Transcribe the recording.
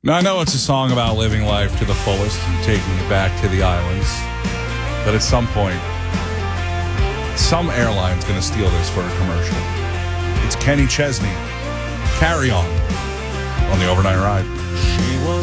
Now, I know it's a song about living life to the fullest and taking it back to the islands. But at some point, some airline's going to steal this for a commercial. It's Kenny Chesney. Carry On the Overnight Ride. She was